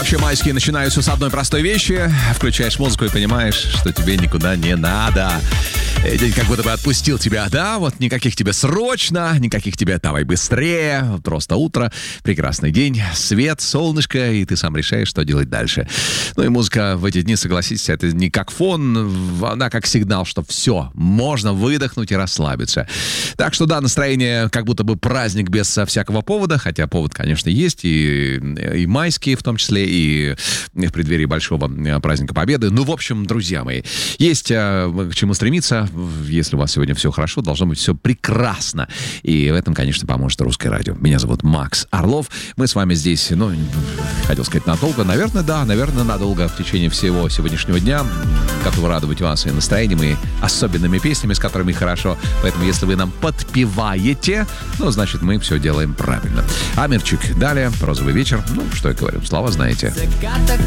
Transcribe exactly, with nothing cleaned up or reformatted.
Вообще майские начинаются с одной простой вещи. Включаешь музыку и понимаешь, что тебе никуда не надо. День как будто бы отпустил тебя, да? Вот никаких тебе срочно, никаких тебе давай быстрее. Просто утро, прекрасный день, свет, солнышко, и ты сам решаешь, что делать дальше. Ну и музыка в эти дни, согласитесь, это не как фон, она как сигнал, что все, можно выдохнуть и расслабиться. Так что да, настроение как будто бы праздник без всякого повода, хотя повод, конечно, есть, и, и майские в том числе, и в преддверии большого праздника Победы. Ну, в общем, друзья мои, есть к чему стремиться. Если у вас сегодня все хорошо, должно быть все прекрасно. И в этом, конечно, поможет Русское радио. Меня зовут Макс Орлов. Мы с вами здесь, ну, хотел сказать, надолго. Наверное, да, наверное, надолго в течение всего сегодняшнего дня. Готовы радовать вас и настроением, и особенными песнями, с которыми хорошо. Поэтому, если вы нам подпеваете, ну, значит, мы все делаем правильно. Амирчик. Далее. Розовый вечер. Ну, что я говорю, слова знаете.